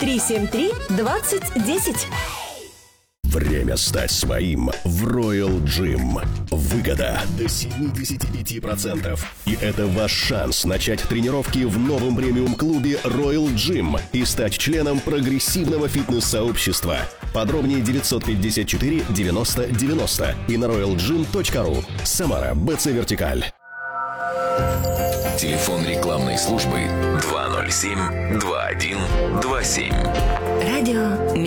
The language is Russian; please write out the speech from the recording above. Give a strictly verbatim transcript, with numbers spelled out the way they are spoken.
три семь три двадцать десять. Время стать своим в Royal Gym. Выгода до семьдесят пять процентов. И это ваш шанс начать тренировки в новом премиум-клубе Royal Gym и стать членом прогрессивного фитнес-сообщества. Подробнее девятьсот пятьдесят четыре девяносто девяносто и на роял джим точка ру. Самара, БЦ Вертикаль. Телефон рекламной службы два ноль семь два один два семь. Радио